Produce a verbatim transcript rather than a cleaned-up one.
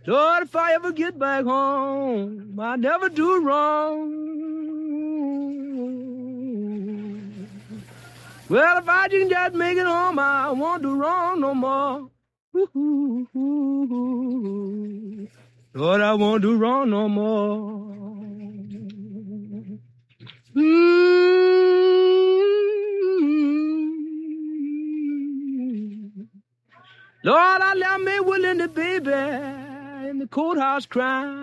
Lord, if I ever get back home, I never do wrong. Well, if I can just make it home, I won't do wrong no more. Ooh, Lord, I won't do wrong no more. Mm. Lord, I left me willing the baby in the courthouse crying.